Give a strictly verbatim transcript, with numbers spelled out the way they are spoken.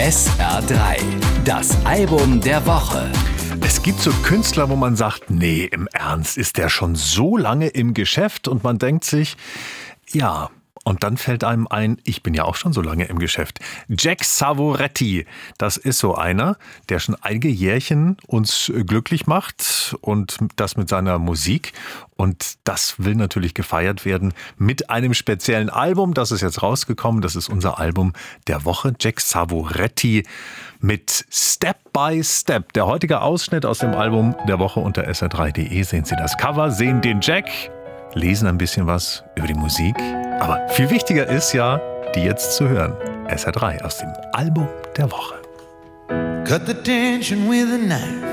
S R drei, das Album der Woche. Es gibt so Künstler, wo man sagt, nee, im Ernst, ist der schon so lange im Geschäft? Und man denkt sich, ja, und dann fällt einem ein, ich bin ja auch schon so lange im Geschäft. Jack Savoretti, das ist so einer, der schon einige Jährchen uns glücklich macht und das mit seiner Musik. Und das will natürlich gefeiert werden mit einem speziellen Album. Das ist jetzt rausgekommen. Das ist unser Album der Woche. Jack Savoretti mit Step by Step. Der heutige Ausschnitt aus dem Album der Woche unter S R drei punkt de. Sehen Sie das Cover, sehen den Jack, lesen ein bisschen was über die Musik. Aber viel wichtiger ist ja, die jetzt zu hören. S R drei aus dem Album der Woche. Cut the tension with a knife.